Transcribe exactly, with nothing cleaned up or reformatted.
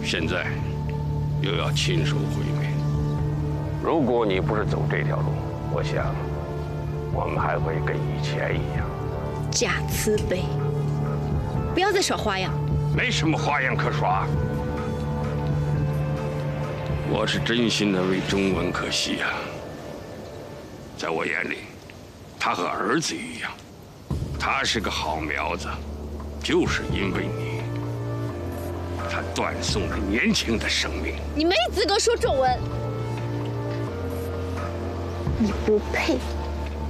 现在又要亲手毁灭。 如果你不是走这条路，我想我们还会跟以前一样。 假慈悲，不要再耍花样。 没什么花样可耍。 我是真心的为钟文可惜啊。在我眼里，他和儿子一样，他是个好苗子，就是因为你，他断送了年轻的生命。 你没资格说仲文，你不配。